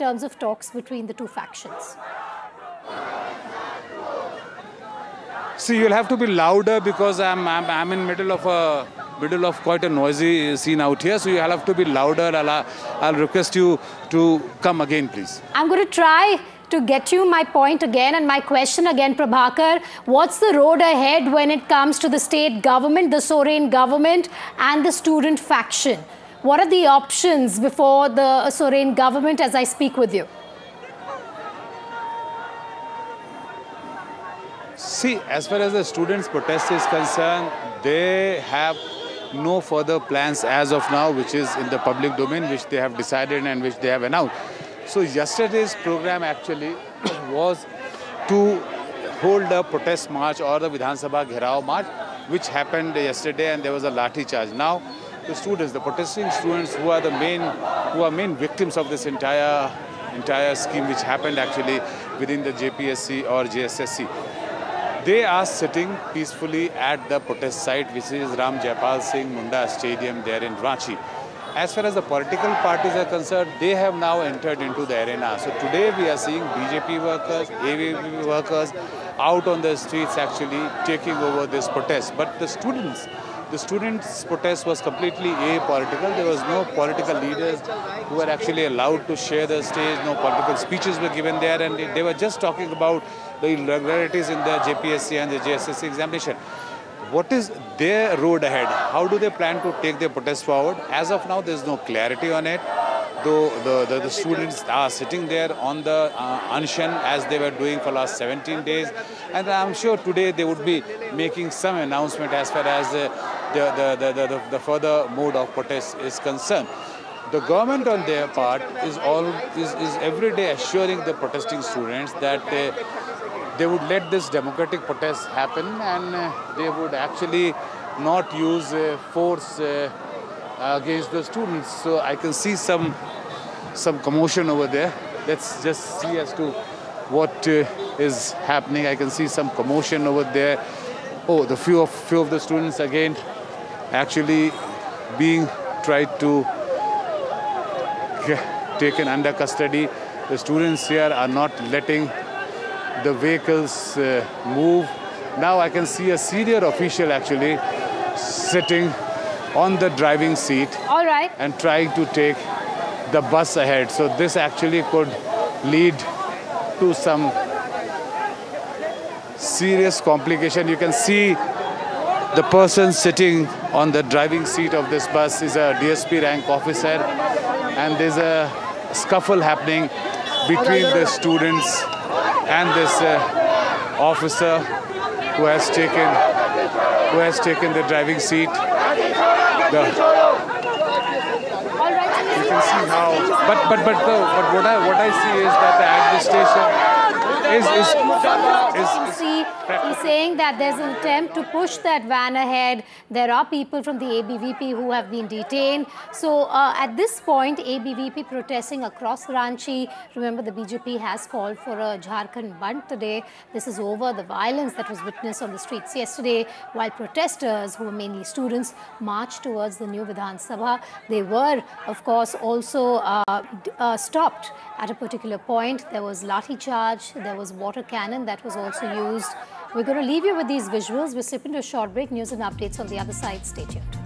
terms of talks between the two factions? See, you'll have to be louder because I'm in middle of quite a noisy scene out here. So you'll have to be louder. I'll request you to come again, please. I'm going to try to get you my point again and my question again, Prabhakar. What's the road ahead when it comes to the state government, the Soren government and the student faction? What are the options before the Soren government as I speak with you? See, as far as the students' protest is concerned, they have no further plans as of now, which is in the public domain, which they have decided and which they have announced. So yesterday's program actually was to hold a protest march or the Vidhan Sabha Gherao march, which happened yesterday, and there was a lathi charge. Now, the students, the protesting students who are main victims of this entire scheme, which happened actually within the JPSC or JSSC. They are sitting peacefully at the protest site, which is Ram Jaipal Singh Munda Stadium there in Ranchi. As far as the political parties are concerned, they have now entered into the arena. So today we are seeing BJP workers, ABVP workers out on the streets actually taking over this protest. But the students' protest was completely apolitical. There was no political leaders who were actually allowed to share the stage. No political speeches were given there, and they were just talking about the irregularities in the JPSC and the JSSC examination. What is their road ahead? How do they plan to take their protest forward? As of now, there is no clarity on it. Though the students are sitting there on the unshan as they were doing for last 17 days. And I'm sure today they would be making some announcement as far as the further mode of protest is concerned. The government on their part is every day assuring the protesting students that they would let this democratic protest happen, and they would actually not use force against the students. So I can see some commotion over there. Let's just see as to what is happening. I can see some commotion over there. Oh, the few of the students again actually being tried to taken under custody. The students here are not letting the vehicles move. Now I can see a senior official actually sitting on the driving seat. All right. And trying to take the bus ahead. So this actually could lead to some serious complication. You can see the person sitting on the driving seat of this bus is a DSP rank officer, and there's a scuffle happening between the students and this officer who has taken the driving seat. You can see how, but what I see is that the administration He's saying that there's an attempt to push that van ahead. There are people from the ABVP who have been detained. So at this point, ABVP protesting across Ranchi. Remember, the BJP has called for a Jharkhand Bandh today. This is over the violence that was witnessed on the streets yesterday, while protesters, who were mainly students, marched towards the new Vidhan Sabha. They were, of course, also stopped at a particular point. There was lathi charge, there was water cannon that was also used. We're going to leave you with these visuals. We'll slip into a short break. News and updates on the other side. Stay tuned.